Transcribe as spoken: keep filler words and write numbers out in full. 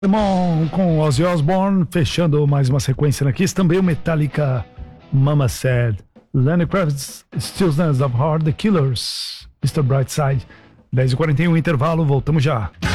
Bom, com Ozzy Osbourne, fechando mais uma sequência na Kiss, também o Metallica, Mama Said, Lenny Kravitz, Stillness of Heart, The Killers, mister Brightside, dez e quarenta e um, intervalo, voltamos já.